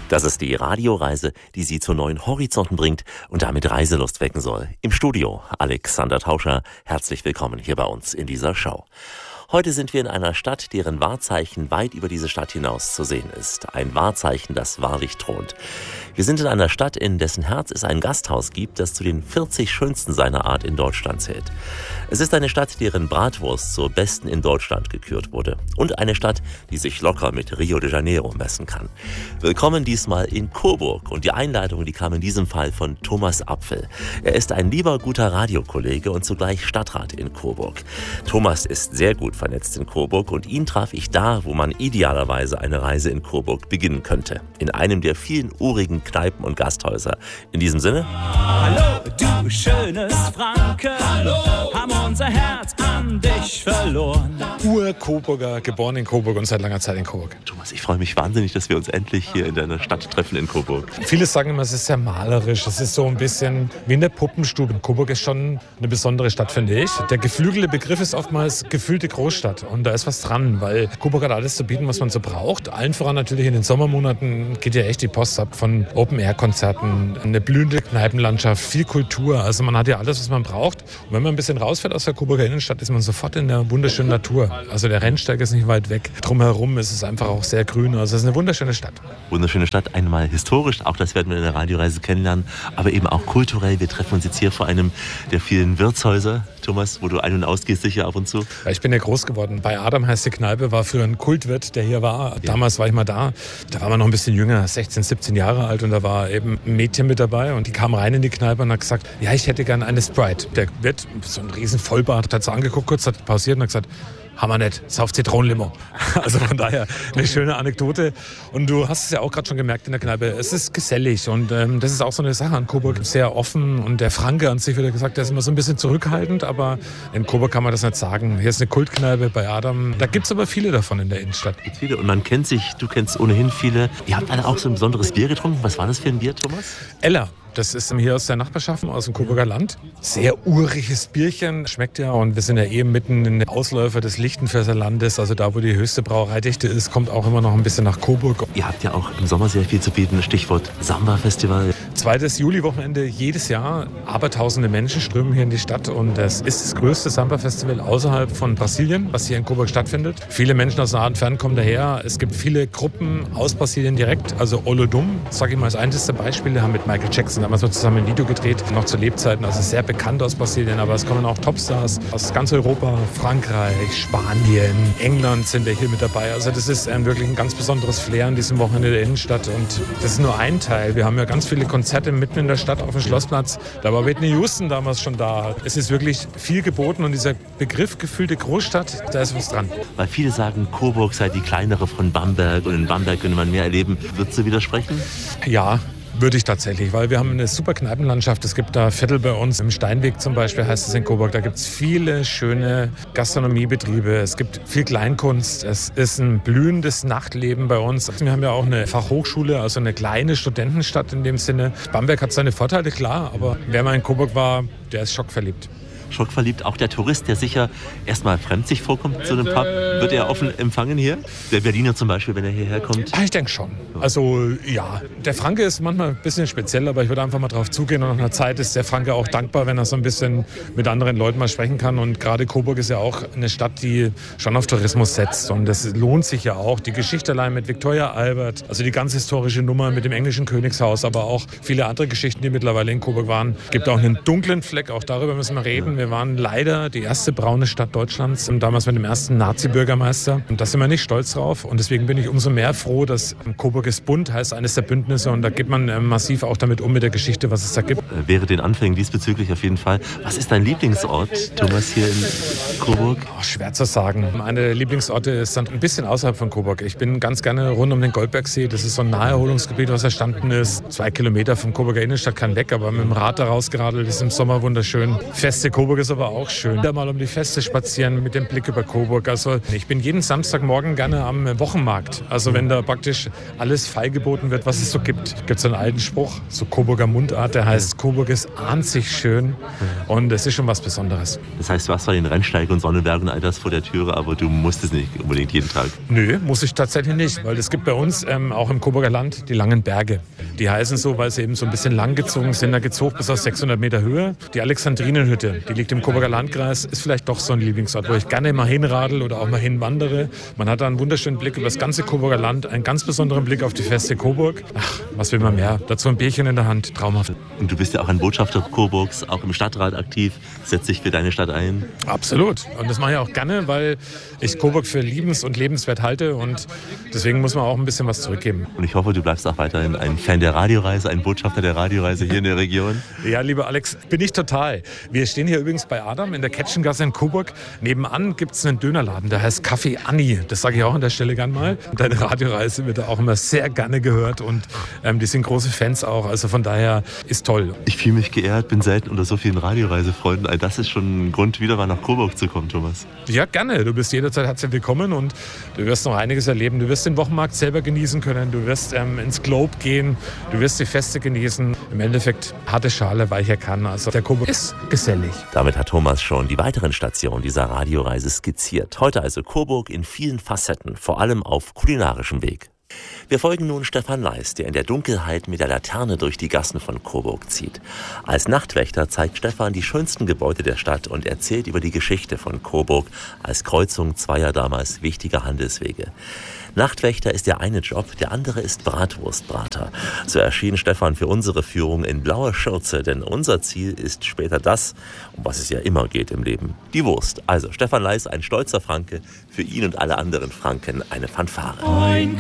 Das ist die Radioreise, die Sie zu neuen Horizonten bringt und damit Reiselust wecken soll. Im Studio Alexander Tauscher, herzlich willkommen hier bei uns in dieser Show. Heute sind wir in einer Stadt, deren Wahrzeichen weit über diese Stadt hinaus zu sehen ist. Ein Wahrzeichen, das wahrlich thront. Wir sind in einer Stadt, in dessen Herz es ein Gasthaus gibt, das zu den 40 schönsten seiner Art in Deutschland zählt. Es ist eine Stadt, deren Bratwurst zur besten in Deutschland gekürt wurde. Und eine Stadt, die sich locker mit Rio de Janeiro messen kann. Willkommen diesmal in Coburg. Und die Einleitung, die kam in diesem Fall von Thomas Apfel. Er ist ein lieber, guter Radiokollege und zugleich Stadtrat in Coburg. Thomas ist sehr gut vernetzt in Coburg und ihn traf ich da, wo man idealerweise eine Reise in Coburg beginnen könnte. In einem der vielen urigen Kneipen und Gasthäuser. In diesem Sinne... Hallo, du schönes Franken. Hallo. Haben unser Herz an dich verloren. Ur-Coburger, geboren in Coburg und seit langer Zeit in Coburg. Thomas, ich freue mich wahnsinnig, dass wir uns endlich hier in deiner Stadt treffen in Coburg. Viele sagen immer, es ist sehr malerisch. Es ist so ein bisschen wie in der Puppenstube. Coburg ist schon eine besondere Stadt, finde ich. Der geflügelte Begriff ist oftmals gefühlte Großstadt. Und da ist was dran, weil Coburg hat alles zu bieten, was man so braucht. Allen voran natürlich in den Sommermonaten geht ja echt die Post ab von Open-Air-Konzerten, eine blühende Kneipenlandschaft, viel Kultur. Also man hat ja alles, was man braucht. Und wenn man ein bisschen rausfährt aus der Coburger Innenstadt, ist man sofort in der wunderschönen Natur. Also der Rennsteig ist nicht weit weg. Drumherum ist es einfach auch sehr grün. Also es ist eine wunderschöne Stadt. Wunderschöne Stadt, einmal historisch, auch das werden wir in der Radioreise kennenlernen, aber eben auch kulturell. Wir treffen uns jetzt hier vor einem der vielen Wirtshäuser, Thomas, wo du ein- und ausgehst sicher ab und zu. Ja, ich bin ja groß geworden. Bei Adam heißt die Kneipe, war früher ein Kultwirt, der hier war. Damals war ich mal da. Da war man noch ein bisschen jünger, 16, 17 Jahre alt und da war eben ein Mädchen mit dabei und die kam rein in die Kneipe und hat gesagt, ja, ich hätte gerne eine Sprite. Der Wirt, so ein riesen Vollbart, hat sie angeguckt, kurz hat pausiert und hat gesagt, haben wir nicht, sauf Zitronenlimo. Also von daher eine schöne Anekdote. Und du hast es ja auch gerade schon gemerkt in der Kneipe, es ist gesellig und das ist auch so eine Sache an Coburg, sehr offen. Und der Franke an sich, wird gesagt, der ist immer so ein bisschen zurückhaltend, aber in Coburg kann man das nicht sagen. Hier ist eine Kultkneipe bei Adam, da gibt es aber viele davon in der Innenstadt. Viele und man kennt sich, du kennst ohnehin viele. Ihr habt alle auch so ein besonderes Bier getrunken. Was war das für ein Bier, Thomas? Ella. Das ist hier aus der Nachbarschaft, aus dem Coburger Land. Sehr uriges Bierchen, schmeckt ja. Und wir sind ja eben mitten in den Ausläufer des Lichtenförser Landes, also da, wo die höchste Brauereidichte ist, kommt auch immer noch ein bisschen nach Coburg. Ihr habt ja auch im Sommer sehr viel zu bieten, Stichwort Samba-Festival. 2. Juli-Wochenende jedes Jahr. Abertausende Menschen strömen hier in die Stadt und es ist das größte Samba-Festival außerhalb von Brasilien, was hier in Coburg stattfindet. Viele Menschen aus nah und fern kommen daher. Es gibt viele Gruppen aus Brasilien direkt, also Olodum, sage ich mal als eines der Beispiele, haben mit Michael Jackson damals mal zusammen ein Video gedreht, noch zu Lebzeiten, also sehr bekannt aus Brasilien, aber es kommen auch Topstars aus ganz Europa, Frankreich, Spanien, England sind ja hier mit dabei. Also das ist wirklich ein ganz besonderes Flair an diesem Wochenende der Innenstadt und das ist nur ein Teil. Wir haben ja ganz viele Konzerte mitten in der Stadt auf dem Schlossplatz. Da war Whitney Houston damals schon da. Es ist wirklich viel geboten und dieser Begriff gefühlte Großstadt, da ist was dran. Weil viele sagen, Coburg sei die kleinere von Bamberg und in Bamberg könnte man mehr erleben. Würdest du widersprechen? Ja. Würde ich tatsächlich, weil wir haben eine super Kneipenlandschaft. Es gibt da Viertel bei uns, im Steinweg zum Beispiel heißt es in Coburg. Da gibt es viele schöne Gastronomiebetriebe. Es gibt viel Kleinkunst. Es ist ein blühendes Nachtleben bei uns. Wir haben ja auch eine Fachhochschule, also eine kleine Studentenstadt in dem Sinne. Bamberg hat seine Vorteile, klar, aber wer mal in Coburg war, der ist schockverliebt. Schockverliebt. Auch der Tourist, der sicher erstmal fremd sich vorkommt zu einem Pub, wird er offen empfangen hier? Der Berliner zum Beispiel, wenn er hierher kommt? Ich denke schon. Also ja, der Franke ist manchmal ein bisschen speziell, aber ich würde einfach mal drauf zugehen. Und nach einer Zeit ist der Franke auch dankbar, wenn er so ein bisschen mit anderen Leuten mal sprechen kann. Und gerade Coburg ist ja auch eine Stadt, die schon auf Tourismus setzt. Und das lohnt sich ja auch. Die Geschichte allein mit Victoria Albert, also die ganz historische Nummer mit dem englischen Königshaus, aber auch viele andere Geschichten, die mittlerweile in Coburg waren. Es gibt auch einen dunklen Fleck, auch darüber müssen wir reden. Wir waren leider die erste braune Stadt Deutschlands, damals mit dem ersten Nazi-Bürgermeister. Und da sind wir nicht stolz drauf. Und deswegen bin ich umso mehr froh, dass Coburg ist bunt, heißt eines der Bündnisse. Und da geht man massiv auch damit um mit der Geschichte, was es da gibt. Wäre den Anfängen diesbezüglich auf jeden Fall. Was ist dein Lieblingsort, Thomas, hier in Coburg? Schwer zu sagen. Meine Lieblingsorte ist dann ein bisschen außerhalb von Coburg. Ich bin ganz gerne rund um den Goldbergsee. Das ist so ein Naherholungsgebiet, was erstanden ist. 2 Kilometer vom Coburger Innenstadt kann weg, aber mit dem Rad da rausgeradelt ist im Sommer wunderschön. Feste Coburg Coburg ist aber auch schön. Da mal um die Feste spazieren mit dem Blick über Coburg. Also ich bin jeden Samstagmorgen gerne am Wochenmarkt. Also wenn da praktisch alles feilgeboten wird, was es so gibt. Gibt es einen alten Spruch, so Coburger Mundart, der heißt, Coburg ist an sich schön und es ist schon was Besonderes. Das heißt, du hast zwar den Rennsteig und Sonnenberg und all das vor der Türe, aber du musst es nicht unbedingt jeden Tag. Nö, muss ich tatsächlich nicht, weil es gibt bei uns auch im Coburger Land die langen Berge. Die heißen so, weil sie eben so ein bisschen langgezogen sind. Da geht es hoch bis auf 600 Meter Höhe. Die Alexandrinenhütte, die liegt im Coburger Landkreis, ist vielleicht doch so ein Lieblingsort, wo ich gerne mal hinradel oder auch mal hinwandere. Man hat da einen wunderschönen Blick über das ganze Coburger Land, einen ganz besonderen Blick auf die Feste Coburg. Ach, was will man mehr? Dazu ein Bierchen in der Hand, traumhaft. Und du bist ja auch ein Botschafter Coburgs, auch im Stadtrat aktiv, setzt dich für deine Stadt ein. Absolut. Und das mache ich auch gerne, weil ich Coburg für liebens- und lebenswert halte und deswegen muss man auch ein bisschen was zurückgeben. Und ich hoffe, du bleibst auch weiterhin ein Fan der Radioreise, ein Botschafter der Radioreise hier in der Region. Ja, lieber Alex, bin ich total. Wir stehen hier übrigens bei Adam in der Ketschengasse in Coburg. Nebenan gibt es einen Dönerladen, der heißt Café Anni. Das sage ich auch an der Stelle gern mal. Deine Radioreise wird da auch immer sehr gerne gehört und die sind große Fans auch. Also von daher ist toll. Ich fühle mich geehrt, bin selten unter so vielen Radioreisefreunden. All das ist schon ein Grund, wieder mal nach Coburg zu kommen, Thomas. Ja, gerne. Du bist jederzeit herzlich willkommen und du wirst noch einiges erleben. Du wirst den Wochenmarkt selber genießen können. Du wirst ins Globe gehen. Du wirst die Feste genießen. Im Endeffekt harte Schale, weicher Kern. Also der Coburg ist gesellig. Damit hat Thomas schon die weiteren Stationen dieser Radioreise skizziert. Heute also Coburg in vielen Facetten, vor allem auf kulinarischem Weg. Wir folgen nun Stefan Leis, der in der Dunkelheit mit der Laterne durch die Gassen von Coburg zieht. Als Nachtwächter zeigt Stefan die schönsten Gebäude der Stadt und erzählt über die Geschichte von Coburg als Kreuzung zweier damals wichtiger Handelswege. Nachtwächter ist der eine Job, der andere ist Bratwurstbrater. So erschien Stefan für unsere Führung in blauer Schürze, denn unser Ziel ist später das, um was es ja immer geht im Leben, die Wurst. Also Stefan Leis, ein stolzer Franke, für ihn und alle anderen Franken eine Fanfare.